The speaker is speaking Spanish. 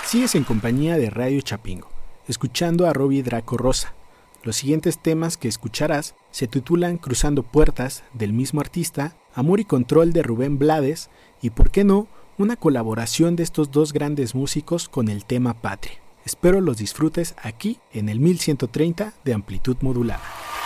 Sigues en compañía de Radio Chapingo, escuchando a Robbie Draco Rosa. Los siguientes temas que escucharás se titulan Cruzando Puertas, del mismo artista, Amor y Control de Rubén Blades y, por qué no, una colaboración de estos dos grandes músicos con el tema Patria. Espero los disfrutes aquí en el 1130 de amplitud modulada.